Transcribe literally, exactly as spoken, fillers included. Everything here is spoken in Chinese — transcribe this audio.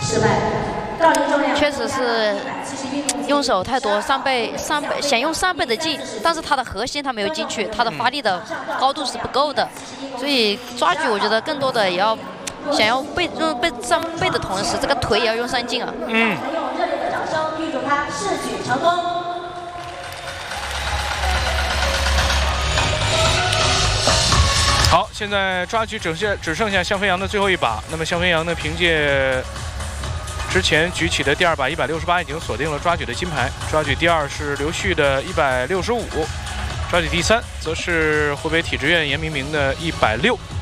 失败。 确实是用手太多，三倍三倍想用三倍的劲，但是他的核心他没有进去，他的发力的高度是不够的，所以抓举我觉得更多的也要想要背用背上背的同时，这个腿也要用上劲啊。 嗯。用热烈的掌声预祝他试举成功。 好，现在抓举只剩只剩下向飞扬的最后一把。那么向飞扬呢，凭借之前举起的第二把一百六十八，已经锁定了抓举的金牌。抓举第二是刘旭的一百六十五，抓举第三则是湖北体制院严明明的一百六。